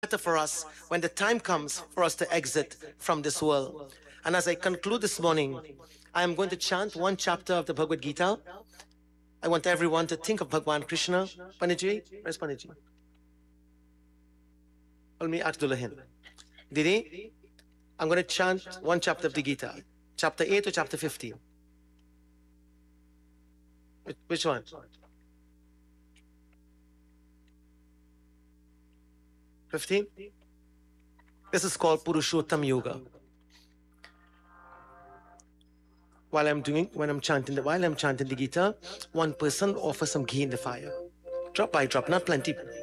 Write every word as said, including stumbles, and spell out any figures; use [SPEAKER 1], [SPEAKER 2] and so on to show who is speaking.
[SPEAKER 1] matter for us when the time comes for us to exit from this world. And as I conclude this morning, I am going to chant one chapter of the Bhagavad Gita. I want everyone to think of Bhagwan Krishna. Paniji, where's Paniji? Olmi Akdulahin. Didi, I'm going to chant one chapter of the Gita. Chapter eight or chapter fifteen? Which one? fifteen? This is called Purushottam Yoga. While I'm doing, when I'm chanting the, while I'm chanting the Gita, one person offers some ghee in the fire. Drop by drop, not plenty.